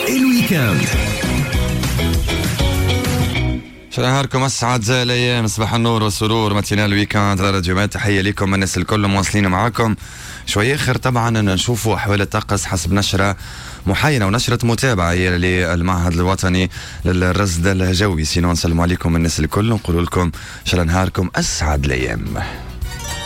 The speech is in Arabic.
الويكاند. نهاركم اسعد زي الايام، صباح النور والسرور، ماتينال الويكاند على راديو. تحيه لكم الناس الكل مواصلين معاكم شوي اخر. طبعا نشوفوا احوال الطقس حسب نشره محاينه ونشره متابعه للمعهد الوطني للرصد الجوي. سينو نسلم عليكم الناس الكل ونقول لكم نهاركم اسعد الايام.